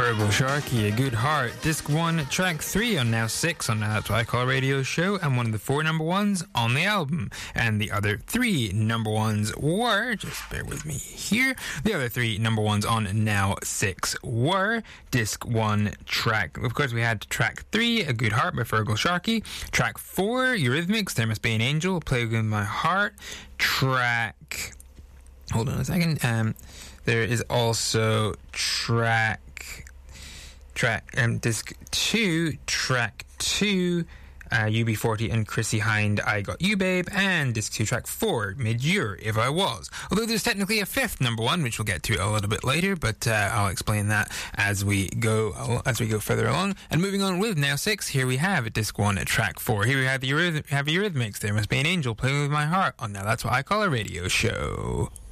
Fergal Sharkey, A Good Heart, Disc 1, Track 3 on Now 6 on That's What I Call a Radio Show, and one of the 4 number ones on the album. And the other 3 number ones were, just bear with me here, the other 3 number ones on Now 6 were Disc 1, Track, of course we had Track 3, A Good Heart by Fergal Sharkey, Track 4, Eurythmics, There Must Be an Angel, Play With My Heart, Track, hold on a second, there is also Disc 2, Track 2, UB40 and Chrissy Hind, I Got You Babe, and Disc 2, Track 4, Mid-Year, If I Was. Although there's technically a 5th number 1, which we'll get to a little bit later, but I'll explain that as we go further along. And moving on with Now 6, here we have Disc 1, Track 4. Here we have the Eurythmics, There Must Be an Angel, Playing With My Heart on Now That's What I Call a Radio Show.